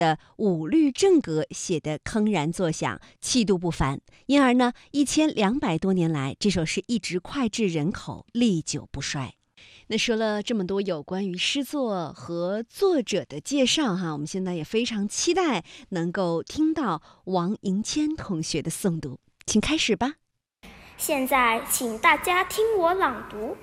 的五律正格写得铿然作响，气度不凡，因而呢，1200多年来，这首诗一直脍炙人口，历久不衰。那说了这么多有关于诗作和作者的介绍哈，我们现在也非常期待能够听到王迎谦同学的诵读，请开始吧。 现在请大家听我朗读。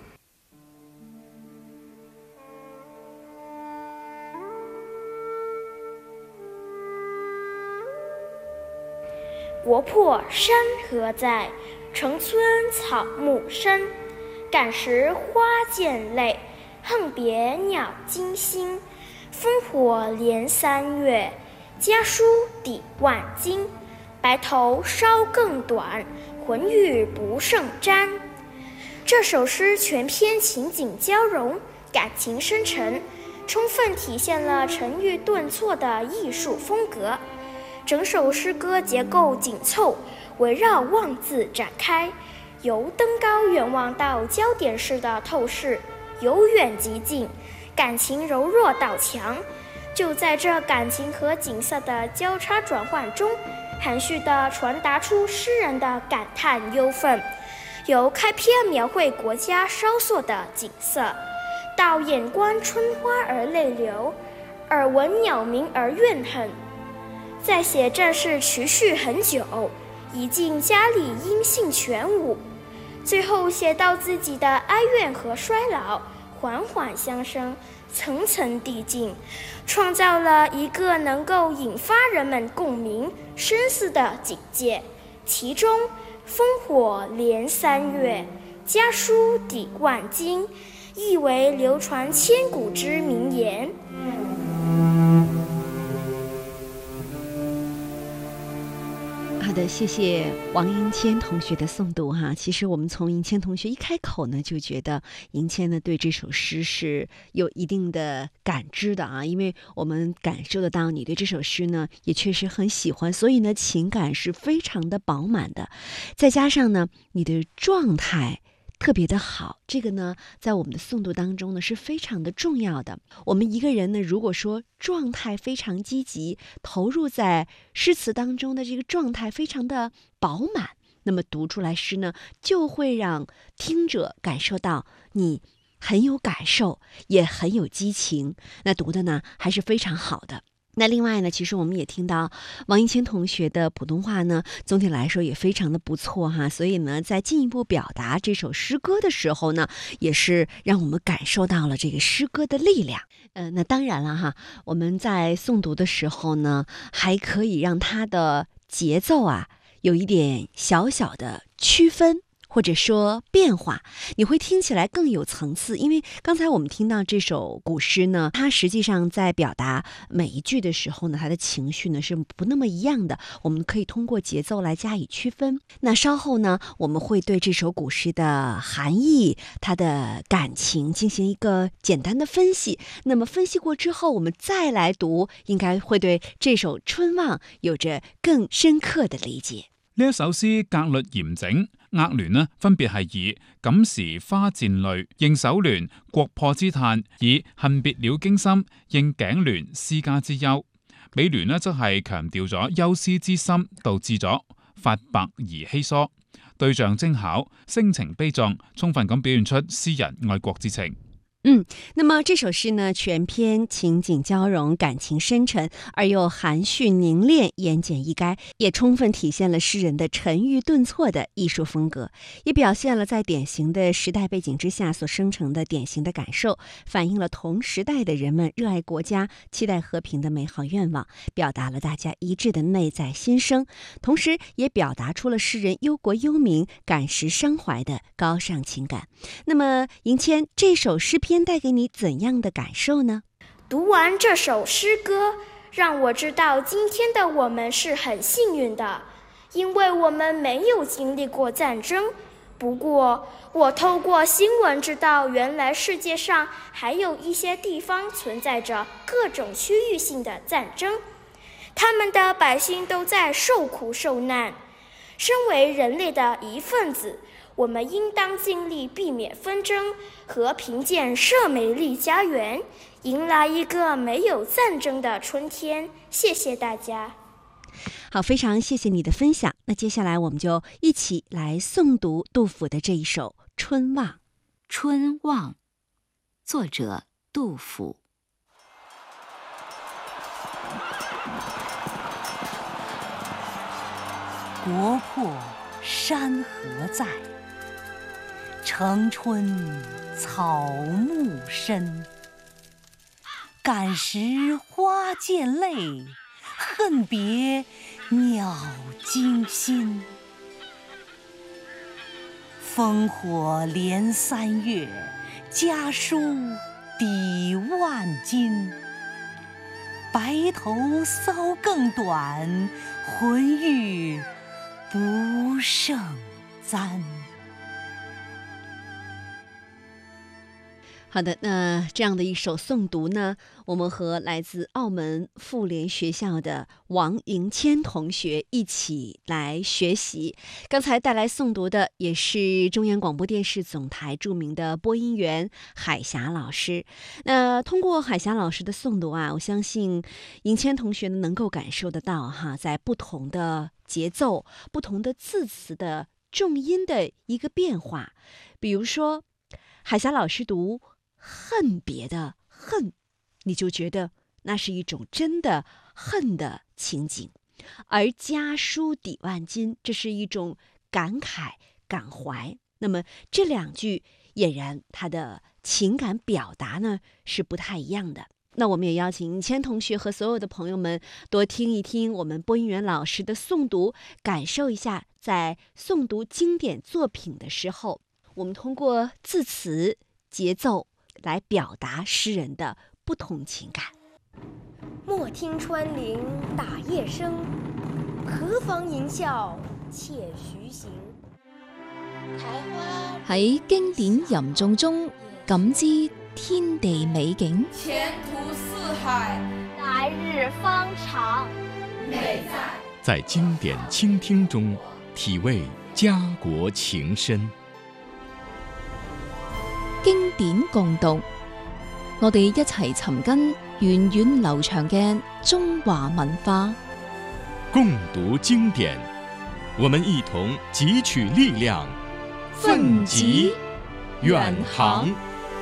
国破山河在，城村草木深。感时花溅泪，恨别鸟惊心。烽火连3月，家书抵万金。白头搔更短，浑欲不胜簪。这首诗全篇情景交融，感情深沉，充分体现了沉郁顿挫的艺术风格。整首诗歌结构紧凑，围绕望字展开，由登高远望到焦点式的透视，由远及近，感情柔弱到强。就在这感情和景色的交叉转换中，含蓄地传达出诗人的感叹忧愤，由开篇描绘国家稍缩的景色，到眼观春花而泪流，耳闻鸟鸣而怨恨，再写正是持续很久，已尽家里音信全无，最后写到自己的哀怨和衰老缓缓相生，层层递进，创造了一个能够引发人们共鸣深思的境界。其中烽火连3月，家书抵万金，意为流传千古之名言。 好的，谢谢王迎谦同学的诵读哈。其实我们从迎谦同学一开口呢，就觉得迎谦呢对这首诗是有一定的感知的啊，因为我们感受得到你对这首诗呢也确实很喜欢，所以呢情感是非常的饱满的，再加上呢你的状态特别的好，这个呢在我们的诵读当中呢是非常的重要的。我们一个人呢如果说状态非常积极，投入在诗词当中的这个状态非常的饱满，那么读出来诗呢就会让听者感受到你很有感受，也很有激情，那读的呢还是非常好的。那另外呢，其实我们也听到王迎谦同学的普通话呢，总体来说也非常的不错哈，所以呢，在进一步表达这首诗歌的时候呢，也是让我们感受到了这个诗歌的力量。那当然了哈，我们在诵读的时候呢，还可以让它的节奏啊有一点小小的区分，或者说变化，你会听起来更有层次。因为刚才我们听到这首古诗呢，它实际上在表达每一句的时候呢，它的情绪呢是不那么一样的，我们可以通过节奏来加以区分。那稍后呢，我们会对这首古诗的含义、它的感情进行一个简单的分析。那么分析过之后，我们再来读，应该会对这首《春望》有着更深刻的理解。 呢一首詩格律嚴整，額聯呢分別係以感時花濺淚應首聯，國破之嘆以恨別鳥驚心應頸聯思家之憂。尾聯呢則係強調咗憂思之心，導致咗發白而稀疏，對象精巧，聲情悲壯，充分咁表現出詩人愛國之情。 那麼這首詩呢，全篇情景交融，感情深沉，而又含蓄凝練，言簡意賅，也充分體現了詩人的沉鬱頓挫的藝術風格，也表現了在典型的時代背景之下所生成的典型的感受，反映了同時代的人們熱愛國家、期待和平的美好願望，表達了大家一致的內在心聲，同時也表達出了詩人憂國憂民、感時傷懷的高尚情感。那麼迎謙，這首詩篇帶給你怎樣的感受呢？ 讀完這首詩歌，讓我知道今天的我們是很幸運的，因為我們沒有經歷過戰爭。不過我透過新聞知道，原來世界上還有一些地方存在着各種區域性的戰爭，他們的百姓都在受苦受難。身為人類的一份子，我們應當盡力避免紛爭，和平建設美麗家園， 迎来一个没有战争的春天。谢谢大家。 好，非常谢谢你的分享。那接下来我们就一起来诵读杜甫的这一首《春望》。 春望，作者杜甫。国破山河在，城春草木深。感时花溅泪，恨别鸟惊心。烽火连3月，家书抵万金。白头搔更短，浑欲不胜簪。 好的，那这样的一首诵读呢，我们和来自澳门妇联学校的王迎谦同学一起来学习。刚才带来诵读的也是中央广播电视总台著名的播音员海霞老师。那通过海霞老师的诵读啊，我相信迎谦同学能够感受得到在不同的节奏、不同的字词的重音的一个变化。比如说海霞老师读恨别的恨，你就觉得那是一种真的恨的情景；而家书抵万金，这是一种感慨感怀。那么这2句俨然它的情感表达呢是不太一样的。那我们也邀请迎谦同学和所有的朋友们多听一听我们播音员老师的诵读，感受一下在诵读经典作品的时候，我们通过字词节奏来表达诗人的不同情感。 莫听穿林打叶声，何妨吟啸且徐行。 喺經典吟誦中感知天地美景， 前途似海， 來日方長。 美在經典傾聽中體味家國情深。 經典共讀，我哋一齊尋根源遠流長嘅中華文化。 共讀經典，我們一同汲取力量，奮楫遠航。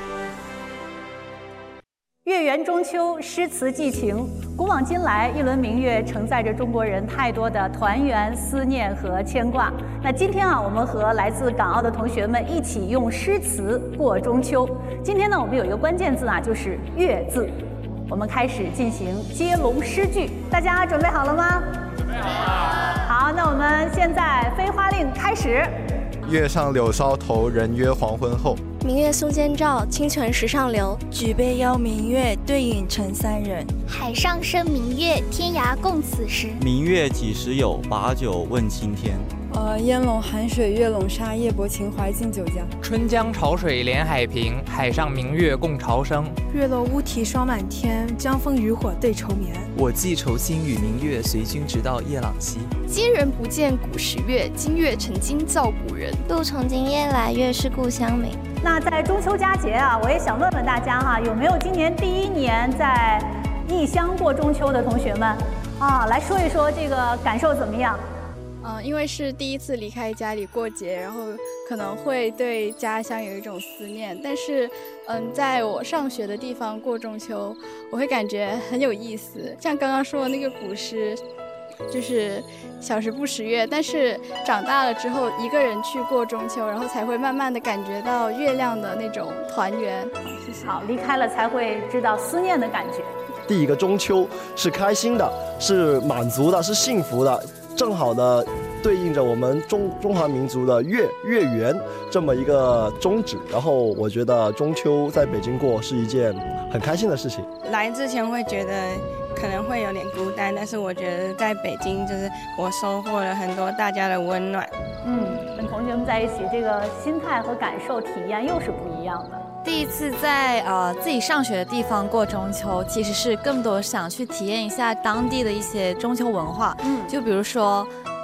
月圓中秋，詩詞寄情，古往今來，一輪明月承載着中國人太多的團圓、思念和牽掛。那今天我們和來自港澳的同學們一起用詩詞過中秋。今天呢，我們有一個關鍵字就是“月”字。我們開始進行接龍詩句，大家準備好了嗎？準備好了。好，那我們現在飛花令開始。 月上柳梢頭，人約黃昏後。 明月松間照，清泉石上流。舉杯邀明月，對影成三人。 海上生明月，天涯共此時。 明月幾時有？把酒問青天。 煙籠寒水月籠沙，夜泊秦淮近酒家。 春江潮水連海平，海上明月共潮生。 月落烏啼霜滿天，江楓漁火對愁眠。 我寄愁心與明月，隨君直到夜郎西。 今人不見古時月，今月成今照古人。 路從今夜來，月是故鄉明。 那在中秋佳節啊，我也想問問大家有沒有今年第1年在異鄉過中秋的同學們來說一說這個感受怎麼樣？ 因為是第一次離開家裡過節，然後可能會對家鄉有一種思念。但是，在我上學的地方過中秋，我會感覺很有意思。像剛剛說的那個古詩，就是小時不識月，但是長大了之後，一個人去過中秋，然後才會慢慢的感覺到月亮的那種團圓。謝謝。 好，離開了才會知道思念的感覺。 第一個中秋是開心的，是滿足的，是幸福的。正好的對應着我們中華民族的月圓這麼一個宗旨，然後我覺得中秋在北京過是一件很開心的事情。 來之前會覺得可能會有點孤單，但是我覺得在北京就是我收穫了很多大家的溫暖。 跟同學們在一起，這個心態和感受體驗又是不一樣的。 第一次在自己上學的地方過中秋，其實是更多想去體驗一下當地的一些中秋文化。就比如說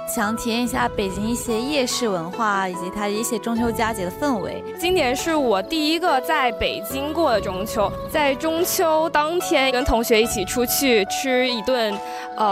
想体验一下北京一些夜市文化以及它的一些中秋佳节的氛围。 今年是我第一个在北京过的中秋，在中秋当天跟同学一起出去吃一顿